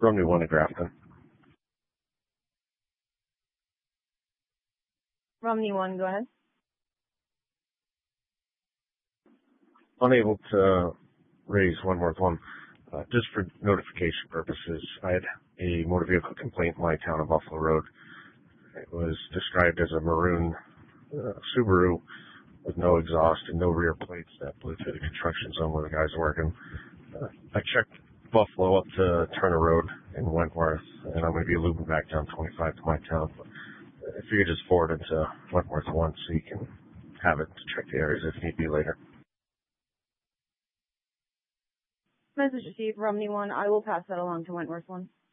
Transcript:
Romney 1 to Grafton. Romney 1, go ahead. Unable to raise Wentworth 1. Just for notification purposes, I had a motor vehicle complaint in my town of Buffalo Road. It was described as a maroon Subaru with no exhaust and no rear plates that blew through the construction zone where the guys are working. I checked Buffalo up to Turner Road in Wentworth, and I'm going to be looping back down 25 to my town. But if you could just forward it to Wentworth 1 so you can have it to check the areas if need be later. Message received, Romney 1. I will pass that along to Wentworth 1.